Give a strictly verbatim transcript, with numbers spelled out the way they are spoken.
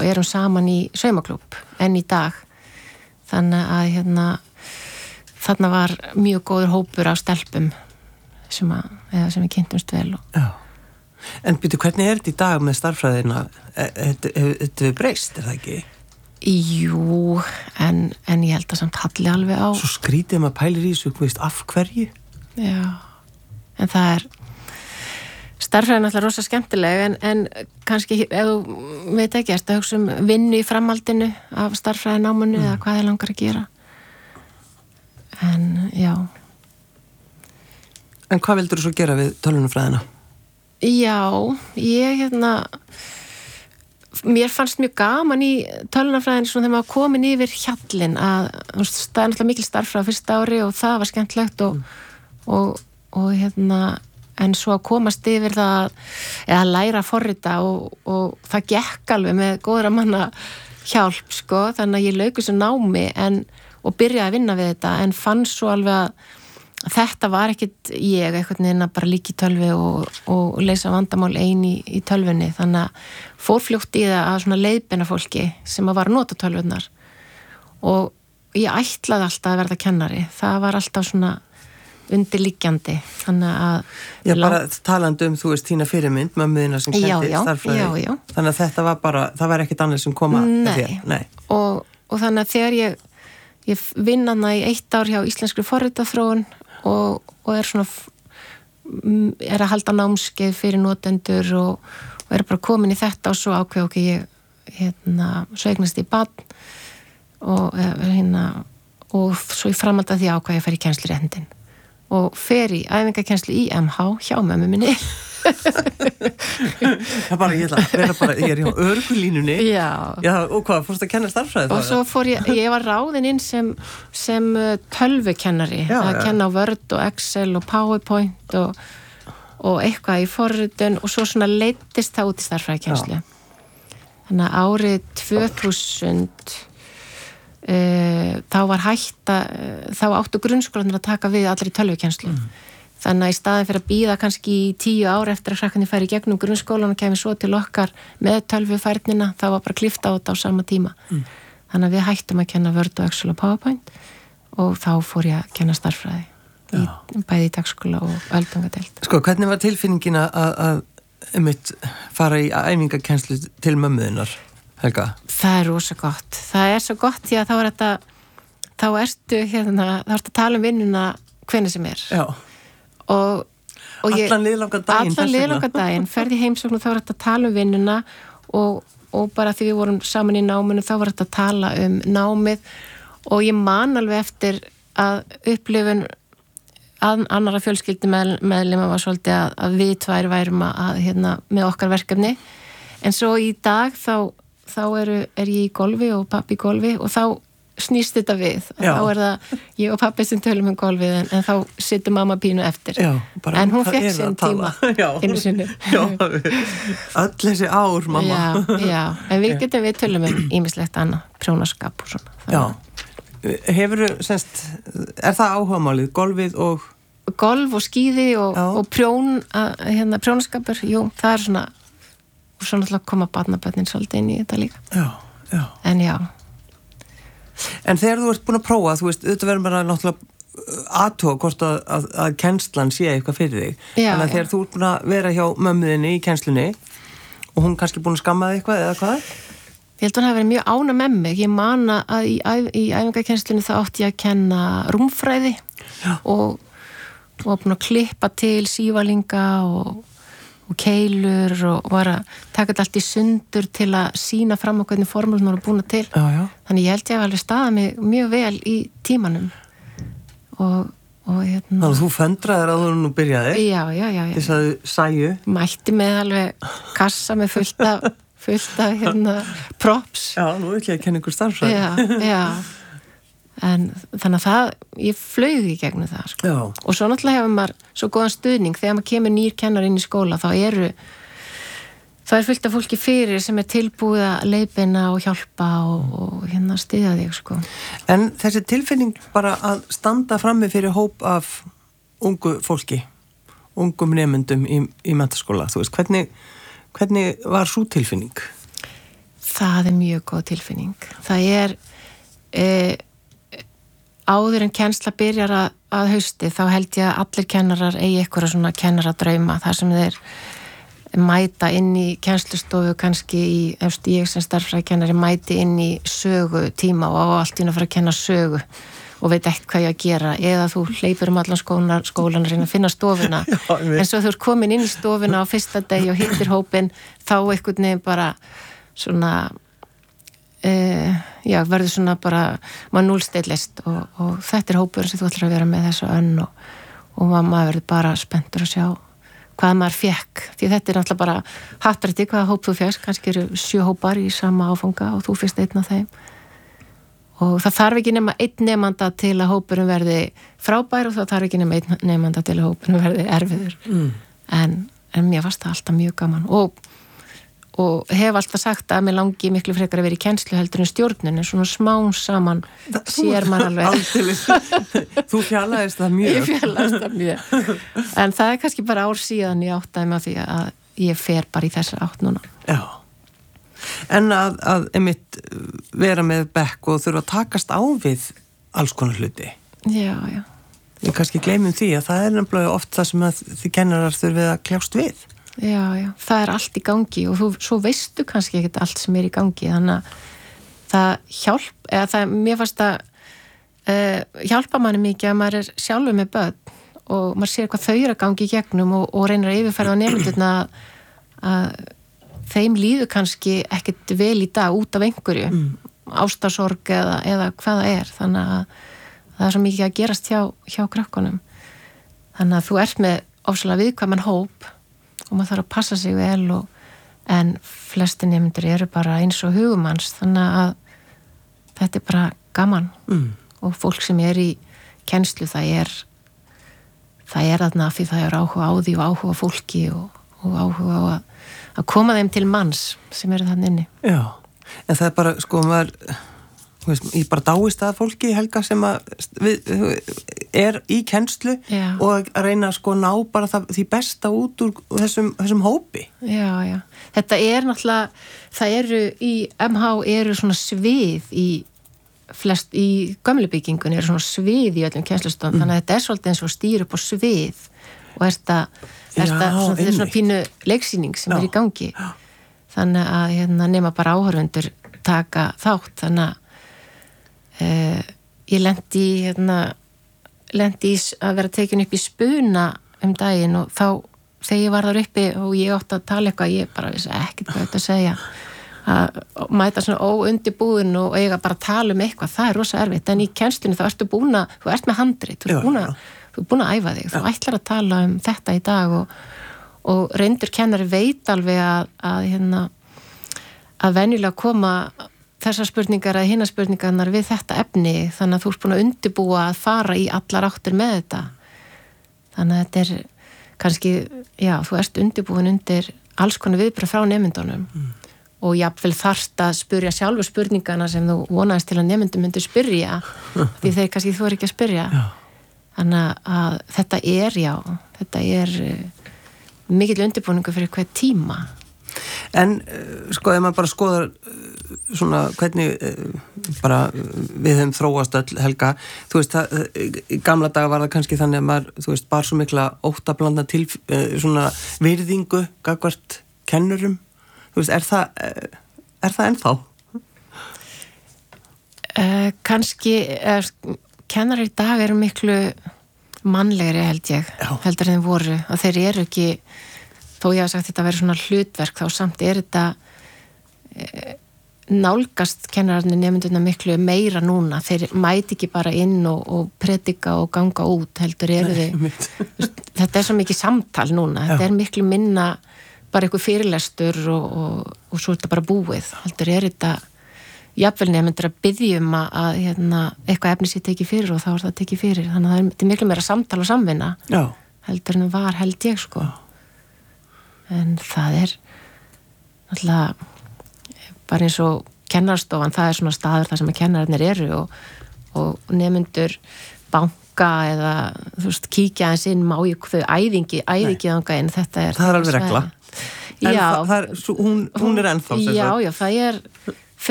og erum saman í saumaklúbb enn í dag. Þannig að hérna, þarna var mjög góður hópur á stelpum sem, að, eða sem við kynntumst vel. Og... Já. En byrju, hvernig er þetta í dag með starffræðina? Þetta við breyst, er það ekki? Jú, en, en ég held að samt halli alveg á. Svo skrítið maður pælir í þessu, veist, af hverju? Já, en það er starffræðin alltaf rosa skemmtileg en, en kannski, ef þú veit ekki, ertu að hugsa um vinnu í framhaldinu af starffræðináminu mm. eða hvað þið langar að gera. En, já. En hvað vildur þú svo gera við tölvunarfræðina? Já, ég hérna, mér fannst mjög gaman í tölvunarfræðinu svona þegar maður komin yfir hjallinn að, þú veist, það er náttúrulega mikil starffræði á fyrsta ári og það var skemmtilegt og, mm. og, og hérna, en svo að komast yfir það eða læra að forrita og, og það gekk alveg með góðra manna hjálp, sko, þannig að ég lauk þessu námi en, og byrjaði að vinna við þetta en fann svo alveg að þetta var ekkit ég eitthvað neina bara líka í tölvi og, og leysa vandamál ein í, í tölvunni, þannig að fór fljótt í það að svona leiðbeina fólki sem að var að nota tölvunnar og ég ætlaði alltaf að verða kennari, það var alltaf svona undirliggjandi, þannig að Já, bara talandi um, þú veist, þína fyrirmynd mömmuðina sem kendi starffræði já, já. Þannig að þetta var bara, það var ekkit annað sem koma Nei, þér. Nei. Og, og þannig að þegar ég ég vinn hana í eitt ár hjá Íslenskri forritaþróun og, og er svona er að halda námskeið fyrir notendur og, og er bara komin í þetta og svo ákveð okkur ég hérna, svo eignast í barn og hérna og svo í framhald að því ákveð ég fer í kennsluréttindin og fer í æfingakennslu í M H hjá mömmu minni. Það bara, ég ætla að vera bara, ég er hjá örgulínunni. Já. Já, og hvað, fórst að kenna starffræði? Og svo fór ég, ég var ráðin inn sem, sem tölvukennari, já, að já. kenna á Word og Excel og PowerPoint og, og eitthvað í forritun og svo svona leiddist það út í starffræðikennslu. Þannig að árið tvö þúsund Uh, þá var hægt að uh, þá áttu grunnskólanir að taka við allir í tölvukennslu mm. þannig að í staðin fyrir að bíða kannski í tíu ár eftir að krakkarnir færi í gegnum grunnskólan og kemur svo til okkar með tölvufærnina, þá var bara klippt á þetta á sama tíma mm. þannig að við hættum að kenna Word og Excel og PowerPoint og þá fór ég að kenna starffræði í, bæði í dagskóla og öldungadeild. Sko, hvernig var tilfinningin að einmitt fara í æfingakennslu til mömmuðinnar? Helga? Það er rosa gott. Það er svo gott því að þá er þetta, þá ertu hérna, þá ertu að tala um vinnuna hvenær sem er. Já. Og, og ég, allan liðlangan daginn. Allan liðlangan daginn. Ferði heimsókn og þá er þetta að tala um vinnuna og, og bara því við vorum saman í náminu þá var þetta að tala um námið og ég man alveg eftir að upplifun að annara fjölskyldi með, meðlima var svolítið að, að við tvær værum að, hérna, með okkar verkefni en svo í dag þá þá eru, er ég í golfi og pappi í golfi og þá snýst þetta við. Já. Þá er það ég og pappi sem tölum um golfið en, en þá situr mamma pínu eftir. Já, bara, en hún fekk sinn tíma einu sinni. Já, öll þessi ár, mamma. Já, já, en við getum við tölum um ýmislegt annað, prjónaskap og svona. Já, hefur semst, er það áhugamálið, golfið og... Golf og skíði og, og prjón, hérna, prjónaskapur, jú, það er svona og svo náttúrulega koma barnabörnin svolítið inn í þetta líka. Já, já. En já. En þegar þú ert búin að prófa, þú veist, auðvitað verður bara náttúrulega aðtóa hvort að, að, að kennslan sé eitthvað fyrir þig. Já, Þannig að þegar þú ert búin að vera hjá mömmuðinni í kennslunni og hún kannski búin að skamma þig eitthvað eða hvað? Ég held að hún hafi verið mjög ána með mig. Ég man að í, í æfingakennslunni þá átti ég að kenna rúmfræði og, og búin að klippa til sívalinga og og keilur og var að taka þetta allt í sundur til að sína fram á hvernig formúlun voru búin til. Já, já. Þannig ég held ég að alveg staða mig mjög vel í tímanum. Og, og hérna... Þannig að þú föndraðir að þú nú byrjaði? Já, já, já. já. Þess að sæju? Mætti með alveg kassa með fullt af, fullt af hérna, props. Já, nú ætla ég að kenna ykkur starffræði. Já, já. En þannig að það, ég flaug í gegnum það sko. Já. Og svo náttúrulega hefur maður svo góðan stuðning þegar maður kemur nýr kennar inn í skóla þá eru það er fullt af fólki fyrir sem er tilbúið að leiðbeina og hjálpa og, og hérna styðja þig sko. En þessi tilfinning bara að standa frammi fyrir hóp af ungu fólki ungum nemendum í, í menntaskóla, þú veist, hvernig hvernig var sú tilfinning? Það er mjög góð tilfinning. Það er e, áður en kennsla byrjar að, að hausti, þá held ég að allir kennarar eigi eitthvað svona kennaradrauma, þar sem þeir mæta inn í kennslustofu kannski í, eftir ég sem starffræðikennari mæti inn í sögu tíma og á allt inn að fara að kenna sögu og veit ekki hvað ég að gera, eða þú hleypur um allan skólan, skólan að reyna að finna stofuna Já, en svo þú ert komin inn í stofuna á fyrsta degi og hittir hópin, þá einhvern veginn bara svona uh, já, verður svona bara maður núlsteillist og, og þetta er hópur sem þú ætlar að vera með þessu önn og, og maður verður bara spenntur að sjá hvað maður fekk, því þetta er náttúrulega bara hattrætti hvaða hóp þú fekk, kannski eru sjö hópar í sama áfanga og þú fyrst einn af þeim og það þarf ekki nema einn nemanda til að hópurum verði frábær og það þarf ekki nema einn nemanda til að hópurum verði erfiður mm. en, en mér fannst það alltaf mjög gaman og, og hef alltaf sagt að mér langi miklu frekar að vera í kennslu heldur en stjórnun en svona smán saman það, sér mann alveg Þú fjallaðist það mjög Ég fjallaðist það mjög en það er kannski bara ár síðan ég áttaði mig að því að ég fer bara í þessa átt núna Já En að, að einmitt vera með bekk og þurfa að takast á við alls konar hluti. Já, já. Við kannski gleymum því að það er nefnilega oft það sem að þið kennarar þurfið að kljást við. Já, já. Það er allt í gangi og þú, svo veistu kannski ekkert allt sem er í gangi. Þannig að það hjálp, eða það, mér fannst að uh, hjálpa manni mikið að maður er sjálfur með börn og maður sér hvað þau eru að gangi í gegnum og, og reynir að yfirferða á nemendurna að þeim líður kannski ekkert vel í dag út af einhverju, mm. ástarsorg eða, eða hvað það er. Þannig að það er svo mikið að gerast hjá, hjá krökkunum. Þannig að þú ert með ofsalega viðkvæman hóp og maður þarf að passa sig vel og, en flesti nemendur eru bara eins og hugumanns. Þannig að þetta er bara gaman mm. og fólk sem er í kennslu það er það er þarna því það er áhuga á því og áhuga á fólki og, og áhuga á að að koma þeim til manns sem eru þannig inni. Já, en það er bara, sko, maður, veist, ég bara dáist að fólki, Helga, sem að við, er í kennslu já. Og að reyna að sko ná bara það, því besta út úr þessum, þessum hópi. Já, já. Þetta er náttúrulega, það eru í M H eru svona svið í flest, í gömlu byggingunni eru svona svið í öllum kennslustofum, mm. þannig að þetta er svolítið eins og stýr upp á svið og þetta Þetta, já, svona, þetta er svona pínu leiksýning sem já. Er í gangi þannig að hérna, nema bara áhörfundur taka þátt þannig að e, ég lendi hérna, lendi í að vera tekin upp í spuna um daginn og þá þegar ég var þar uppi og ég átti að tala eitthvað ég bara vissi ekkert hvað þetta að segja að mæta svona óundibúin og eiga bara að tala um eitthvað það er rosa erfitt en í kennslunni þá ertu búin að þú ert með handrit, þú ert búin að þú er búin að æfa þig, þú ætlar að tala um þetta í dag og, og reyndur kennari veit alveg að, að, hérna, að venjulega koma þessar spurningar eða hinnar spurningarnar við þetta efni þannig að þú ert búin að undirbúa að fara í allar áttir með þetta. Þannig að þetta er kannski, já, þú ert undirbúin undir alls konar viðbröð frá nemyndunum mm. og jafnvel þarft að spyrja sjálfur spurningarna sem þú vonaðist til að nemyndum myndir spyrja því þeir kannski þú er ekki að spyrja. Já. Þannig að þetta er, já, þetta er uh, mikill undirbúningu fyrir hver tíma. En, uh, sko, ef maður bara skoðar uh, svona hvernig uh, bara við höfum þróast öll, Helga, þú veist, það, í gamla daga var það kannski þannig að maður, þú veist, bara svo mikla óttablanda til uh, svona virðingu gagnvart kennurum. Þú veist, er það, uh, er það ennþá? Uh, kannski er kennarar í dag eru miklu mannlegri held ég, Já. Heldur en þeim voru og þeir eru ekki, þó ég hef sagt þetta að vera svona hlutverk, þá samt er þetta e, nálgast kennararnir nemynduna miklu meira núna, þeir mæti ekki bara inn og, og predika og ganga út heldur eru þið, þetta er svo mikið samtal núna, Já. Þetta er miklu minna bara eitthvað fyrirlestur og, og, og svo er þetta bara búið, heldur er þetta jafnvel nefnir að biðja um að, að hérna, eitthvað efni sér tekið fyrir og þá er það tekið fyrir þannig að það er miklu meira samtal og samvinna Já. Heldur en var held ég sko Já. En það er náttúrulega bara eins og kennarstofan það er svona staður þar sem að kennararnir eru og, og nefnendur banka eða þú veist kíkja eins inn má ég þau æðingi, æðingi þanga en þetta er það er alveg regla En já, það, það er, hún, hún er ennþá já, já, það er